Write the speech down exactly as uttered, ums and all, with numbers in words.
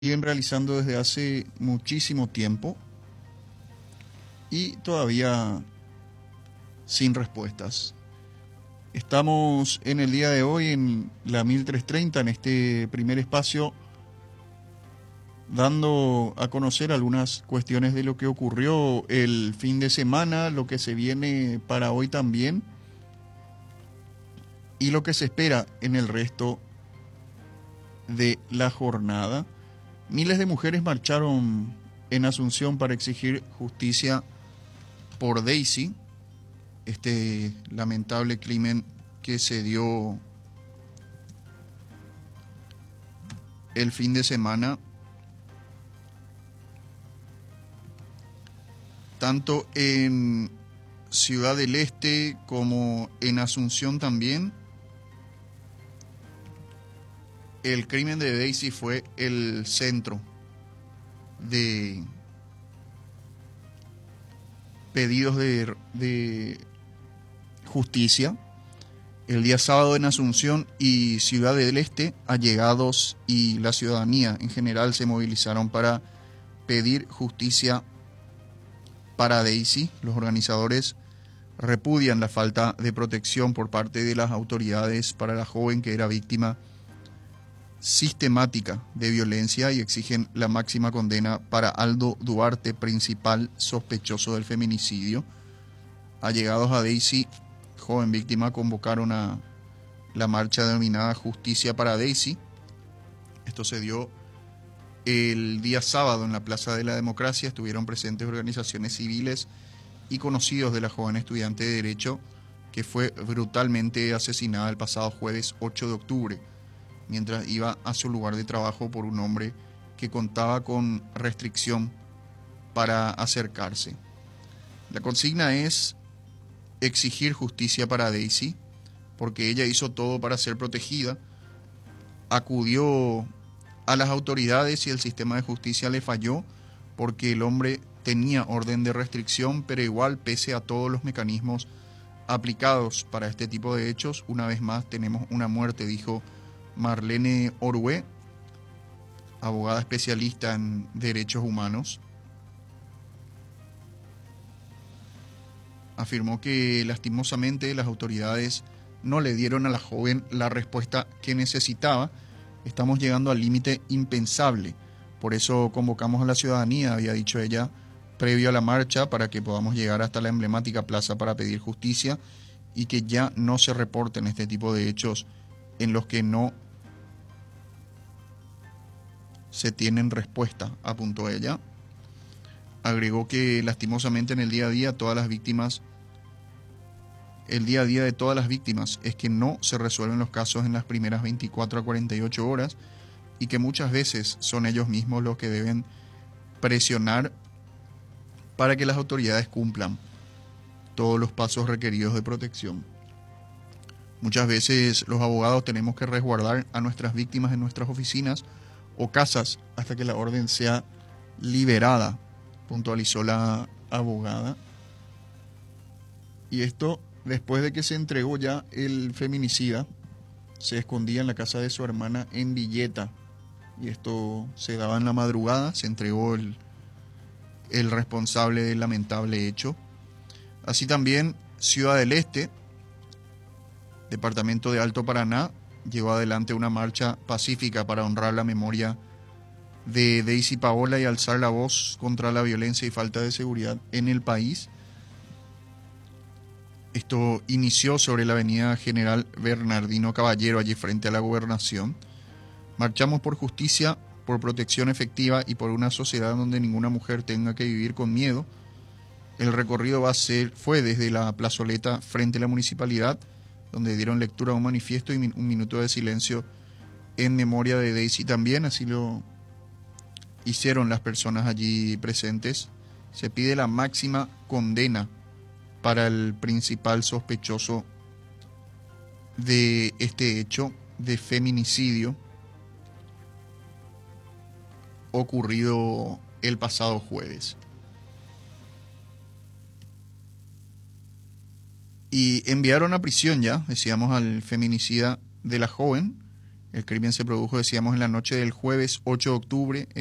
siguen realizando desde hace muchísimo tiempo y todavía sin respuestas. Estamos en el día de hoy en la mil trescientos treinta, en este primer espacio, dando a conocer algunas cuestiones de lo que ocurrió el fin de semana, lo que se viene para hoy también y lo que se espera en el resto de la jornada. Miles de mujeres marcharon en Asunción para exigir justicia por Daisy, este lamentable crimen que se dio el fin de semana, tanto en Ciudad del Este como en Asunción también. El crimen de Daisy fue el centro de pedidos de, de justicia. El día sábado en Asunción y Ciudad del Este, allegados y la ciudadanía en general se movilizaron para pedir justicia para Daisy. Los organizadores repudian la falta de protección por parte de las autoridades para la joven que era víctima sistemática de violencia y exigen la máxima condena para Aldo Duarte, principal sospechoso del feminicidio. Allegados a Daisy, joven víctima, convocaron a la marcha denominada Justicia para Daisy. Esto se dio el día sábado en la Plaza de la Democracia. Estuvieron presentes organizaciones civiles y conocidos de la joven estudiante de Derecho que fue brutalmente asesinada el pasado jueves ocho de octubre, mientras iba a su lugar de trabajo por un hombre que contaba con restricción para acercarse. La consigna es exigir justicia para Daisy, porque ella hizo todo para ser protegida, acudió a las autoridades y el sistema de justicia le falló porque el hombre tenía orden de restricción, pero igual, pese a todos los mecanismos aplicados para este tipo de hechos, una vez más tenemos una muerte, dijo Marlene Orué, abogada especialista en derechos humanos. Afirmó que lastimosamente las autoridades no le dieron a la joven la respuesta que necesitaba. Estamos llegando al límite impensable. Por eso convocamos a la ciudadanía, había dicho ella, previo a la marcha, para que podamos llegar hasta la emblemática plaza para pedir justicia y que ya no se reporten este tipo de hechos en los que no se tienen respuesta, apuntó ella. Agregó que lastimosamente en el día a día todas las víctimas, el día a día de todas las víctimas es que no se resuelven los casos en las primeras veinticuatro a cuarenta y ocho horas y que muchas veces son ellos mismos los que deben presionar para que las autoridades cumplan todos los pasos requeridos de protección. Muchas veces los abogados tenemos que resguardar a nuestras víctimas en nuestras oficinas o casas hasta que la orden sea liberada, puntualizó la abogada. Y esto después de que se entregó ya el feminicida, se escondía en la casa de su hermana en Villeta. Y esto se daba en la madrugada, se entregó el, el responsable del lamentable hecho. Así también Ciudad del Este, departamento de Alto Paraná, llevó adelante una marcha pacífica para honrar la memoria de Daisy Paola y alzar la voz contra la violencia y falta de seguridad en el país. Esto inició sobre la avenida General Bernardino Caballero, allí frente a la Gobernación. Marchamos por justicia, por protección efectiva y por una sociedad donde ninguna mujer tenga que vivir con miedo. El recorrido va a ser, fue desde la plazoleta frente a la municipalidad, donde dieron lectura a un manifiesto y un minuto de silencio en memoria de Daisy también, así lo hicieron las personas allí presentes. Se pide la máxima condena para el principal sospechoso de este hecho de feminicidio ocurrido el pasado jueves. Y enviaron a prisión ya, decíamos, al feminicida de la joven, El crimen se produjo, decíamos, en la noche del jueves ocho de octubre